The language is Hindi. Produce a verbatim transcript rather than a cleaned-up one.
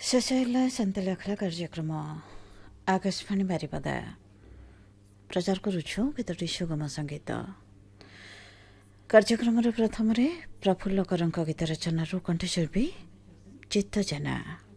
शेष है शांति अखला कार्यक्रम आकाशवाणी बारिपदा प्रचार करुछु केतोटी सुगम संगीत कार्यक्रम प्रथम प्रफुल्ल करंक गीत रचना कंठशिल्पी चित्त जेना।